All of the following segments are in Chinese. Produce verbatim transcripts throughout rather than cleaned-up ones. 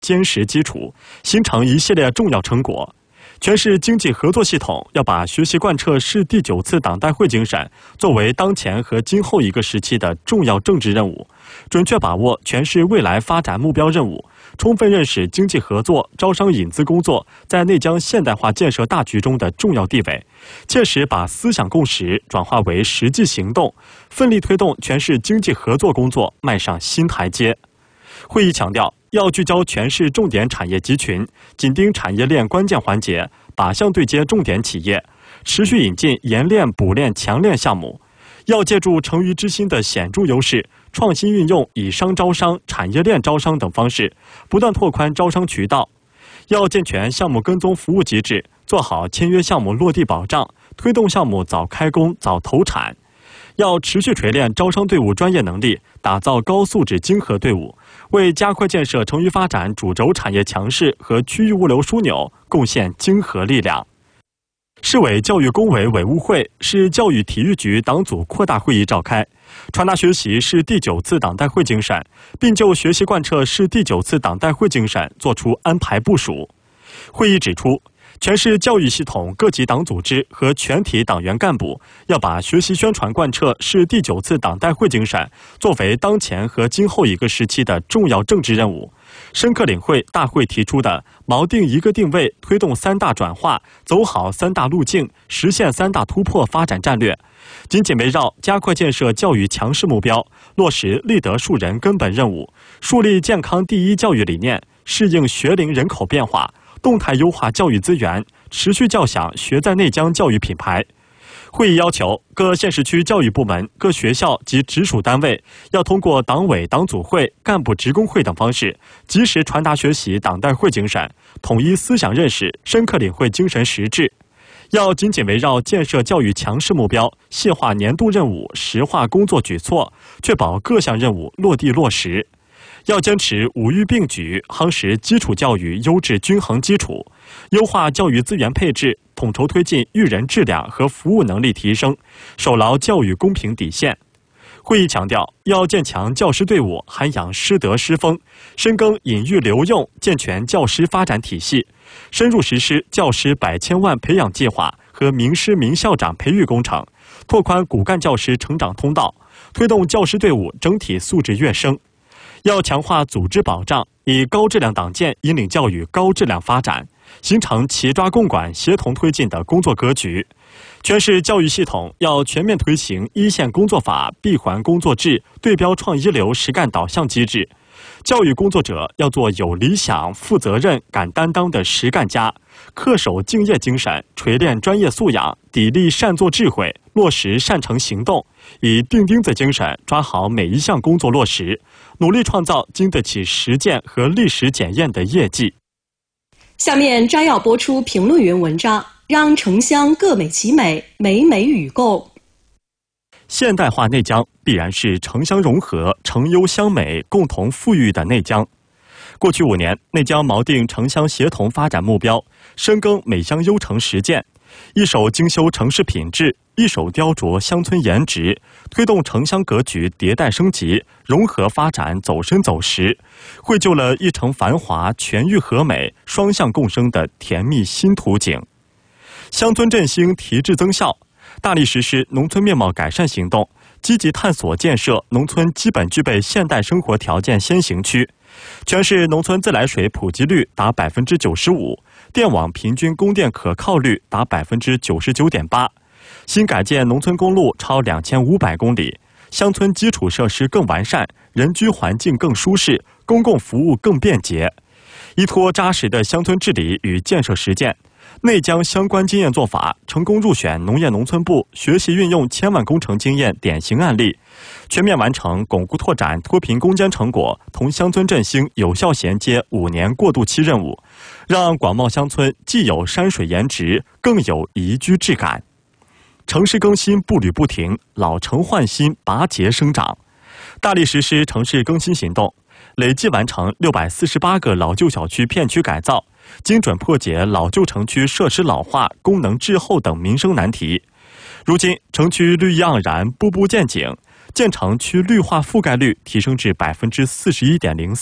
坚实基础，形成一系列重要成果。全市经济合作系统要把学习贯彻市第九次党代会精神作为当前和今后一个时期的重要政治任务，准确把握全市未来发展目标任务，充分认识经济合作、招商引资工作在内江现代化建设大局中的重要地位，切实把思想共识转化为实际行动，奋力推动全市经济合作工作迈上新台阶。会议强调，要聚焦全市重点产业集群，紧盯产业链关键环节，靶向对接重点企业，持续引进研链、补链、强链项目。要借助成渝之心的显著优势，创新运用以商招商、产业链招商等方式，不断拓宽招商渠道。要健全项目跟踪服务机制，做好签约项目落地保障，推动项目早开工、早投产。要持续锤炼招商队伍专业能力，打造高素质精核队伍，为加快建设成渝发展主轴产业强势和区域物流枢纽贡献精核力量。市委教育工委委务会、市教育体育局党组扩大会议召开，传达学习市第九次党代会精神，并就学习贯彻市第九次党代会精神作出安排部署。会议指出，全市教育系统各级党组织和全体党员干部要把学习宣传贯彻市第九次党代会精神作为当前和今后一个时期的重要政治任务，深刻领会大会提出的锚定一个定位、推动三大转化、走好三大路径、实现三大突破发展战略，紧紧围绕加快建设教育强势目标，落实立德树人根本任务，树立健康第一教育理念，适应学龄人口变化，动态优化教育资源，持续叫响学在内江教育品牌。会议要求各县市区教育部门、各学校及直属单位要通过党委、党组会、干部职工会等方式，及时传达学习党代会精神，统一思想认识，深刻领会精神实质。要紧紧围绕建设教育强势目标，细化年度任务，实化工作举措，确保各项任务落地落实。要坚持五育并举，夯实基础教育优质均衡基础，优化教育资源配置，统筹推进育人质量和服务能力提升，守牢教育公平底线。会议强调，要建强教师队伍，涵养师德师风，深耕引育留用，健全教师发展体系，深入实施教师百千万培养计划和名师名校长培育工程，拓宽骨干教师成长通道，推动教师队伍整体素质跃升。要强化组织保障，以高质量党建引领教育高质量发展，形成齐抓共管、协同推进的工作格局。全市教育系统要全面推行一线工作法、闭环工作制、对标创一流实干导向机制。教育工作者要做有理想、负责任、敢担当的实干家，恪守敬业精神，锤炼专业素养，砥砺善作智慧，落实善成行动，以钉钉子精神抓好每一项工作落实，努力创造经得起实践和历史检验的业绩。 下面摘要播出评论员文章，让城乡各美其美，美美与共。 现代化内江必然是城乡融合、城优乡美、共同富裕的内江。过去五年，内江锚定城乡协同发展目标，深耕美乡优城实践，一手精修城市品质，一手雕琢乡村颜值，推动城乡格局迭代升级、融合发展走深走实，绘就了一城繁华、全域和美、双向共生的甜蜜新图景。乡村振兴提质增效，大力实施农村面貌改善行动，积极探索建设农村基本具备现代生活条件先行区。全市农村自来水普及率达百分之九十五，电网平均供电可靠率达百分之九十九点八。新改建农村公路超两千五百公里，乡村基础设施更完善，人居环境更舒适，公共服务更便捷。依托扎实的乡村治理与建设实践，内江相关经验做法成功入选农业农村部学习运用千万工程经验典型案例，全面完成巩固拓展脱贫攻坚成果同乡村振兴有效衔接五年过渡期任务，让广袤乡村既有山水颜值，更有宜居质感。城市更新步履不停，老城换新拔节生长，大力实施城市更新行动，累计完成六百四十八个老旧小区片区改造，精准破解老旧城区设施老化、功能滞后等民生难题。如今，城区绿意盎然，步步见景，建成区绿化覆盖率提升至百分之四十一点零四，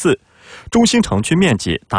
中心城区面积达